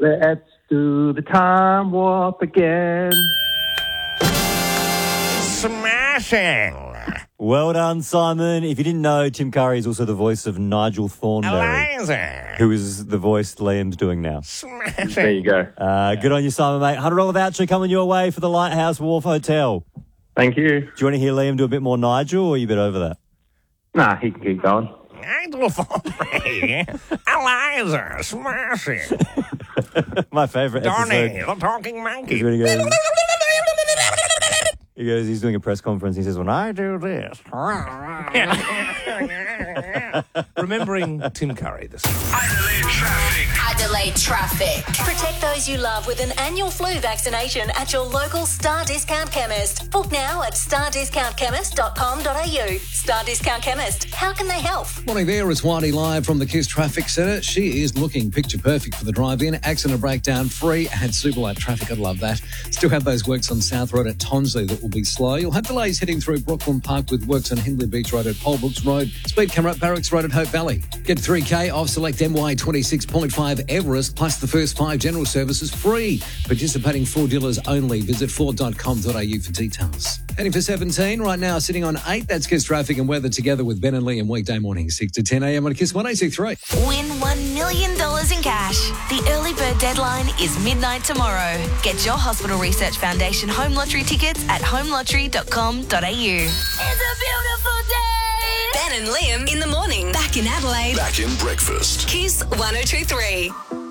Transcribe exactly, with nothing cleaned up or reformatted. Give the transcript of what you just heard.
Let's do the time warp again. Smashing. Well done, Simon. If you didn't know, Tim Curry is also the voice of Nigel Thornberry, Amazing. who is the voice Liam's doing now. Smashing. There you go. Uh, good on you, Simon, mate. one hundred dollars voucher coming your way for the Lighthouse Wharf Hotel. Thank you. Do you want to hear Liam do a bit more Nigel, or are you a bit over that? Nah, he can keep going. Nigel Thornberry. Eliza. Smashing. My favourite Donnie, episode the talking monkey. is when he goes, he goes, he's doing a press conference. He says, when I do this. Remembering Tim Curry this week. Adelaide traffic. Adelaide traffic. Protect those you love with an annual flu vaccination at your local Star Discount Chemist. Book now at star discount chemist dot com dot a u. Star Discount Chemist. How can they help? Morning there, it's Whitey live from the Kiss Traffic Centre. She is looking picture perfect for the drive-in. Accident breakdown free and super light traffic. I love that. Still have those works on South Road at Tonsley that will be slow. You'll have delays heading through Brooklyn Park with works on Hindley Beach Road at Polbrooks Road. Speed camera at Barracks Road at Hope Valley. Get three K off select M Y twenty-six point five Everest plus the first five general services free. Participating Ford dealers only. Visit ford dot com dot a u for details. Heading for seventeen right now, sitting on eight. That's Kiss Traffic and Weather together with Ben and Liam weekday morning six to ten a m on Kiss one eighty-three. Win one million dollars in cash. The early bird deadline is midnight tomorrow. Get your Hospital Research Foundation home lottery tickets at home lottery dot com dot a u. It's a beautiful day. Ben and Liam in the morning. Back in Adelaide. Back in breakfast. Kiss one oh two three.